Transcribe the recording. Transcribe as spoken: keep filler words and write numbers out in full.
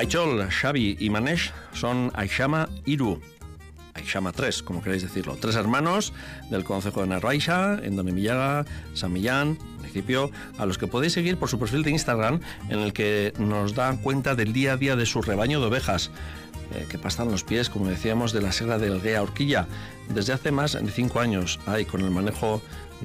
Aichol, Xavi y Manesh son Aixama Iru, Aixama tres, como queréis decirlo. Tres hermanos del concejo de Narraixa, en Donemillaga, San Millán, municipio, a los que podéis seguir por su perfil de Instagram, en el que nos da cuenta del día a día de su rebaño de ovejas, eh, que pastan los pies, como decíamos, de la Sierra del Guea Horquilla. Desde hace más de cinco años hay con el manejo